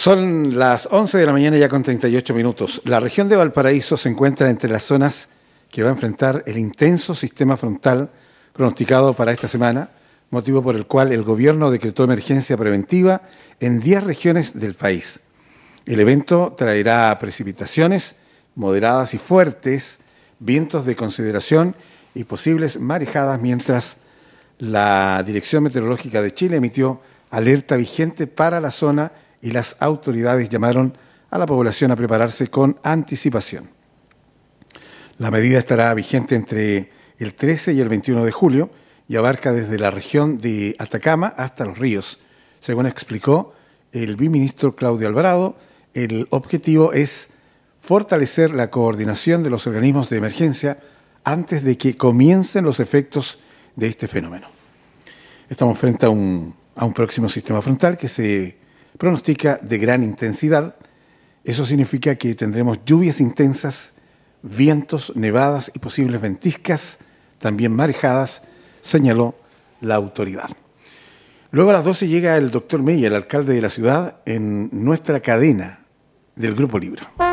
Son las 11 de la mañana ya con 38 minutos. La región de Valparaíso se encuentra entre las zonas que va a enfrentar el intenso sistema frontal pronosticado para esta semana, motivo por el cual el gobierno decretó emergencia preventiva en 10 regiones del país. El evento traerá precipitaciones moderadas y fuertes, vientos de consideración y posibles marejadas, mientras la Dirección Meteorológica de Chile emitió alerta vigente para la zona y las autoridades llamaron a la población a prepararse con anticipación. La medida estará vigente entre el 13 y el 21 de julio y abarca desde la región de Atacama hasta Los Ríos. Según explicó el viceministro Claudio Alvarado, el objetivo es fortalecer la coordinación de los organismos de emergencia antes de que comiencen los efectos de este fenómeno. Estamos frente a un próximo sistema frontal que se pronostica de gran intensidad. Eso significa que tendremos lluvias intensas, vientos, nevadas y posibles ventiscas, también marejadas, señaló la autoridad. Luego a las 12 llega el doctor Mella, el alcalde de la ciudad, en nuestra cadena del Grupo Libro.